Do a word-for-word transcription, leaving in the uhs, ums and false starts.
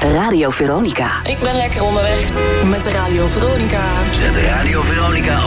Radio Veronica. Ik ben lekker onderweg met de Radio Veronica. Zet Radio Veronica